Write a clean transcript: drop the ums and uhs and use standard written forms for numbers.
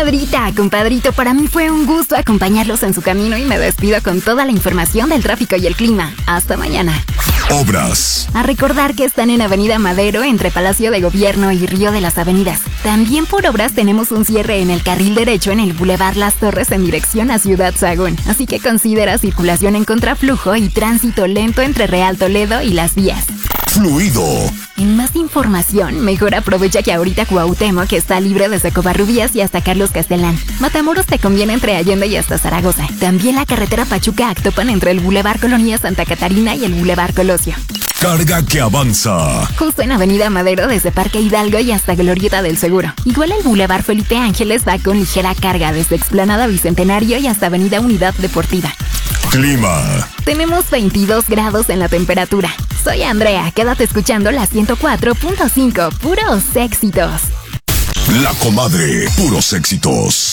Comadrita, compadrito, para mí fue un gusto acompañarlos en su camino y me despido con toda la información del tráfico y el clima. Hasta mañana. Obras. A recordar que están en Avenida Madero, entre Palacio de Gobierno y Río de las Avenidas. También por obras tenemos un cierre en el carril derecho en el Boulevard Las Torres en dirección a Ciudad Sagún. Así que considera circulación en contraflujo y tránsito lento entre Real Toledo y Las Vías. Fluido. En más información, mejor aprovecha que ahorita Cuauhtémoc está libre desde Covarrubias y hasta Carlos Castelán. Matamoros te conviene entre Allende y hasta Zaragoza. También la carretera Pachuca-Actopan entre el Boulevard Colonia Santa Catarina y el Boulevard Colosio. Carga que avanza. Justo en Avenida Madero desde Parque Hidalgo y hasta Glorieta del Seguro. Igual el Boulevard Felipe Ángeles va con ligera carga desde Explanada Bicentenario y hasta Avenida Unidad Deportiva. Clima. Tenemos 22 grados en la temperatura. Soy Andrea, quédate escuchando la 104.5, puros éxitos. La Comadre, puros éxitos.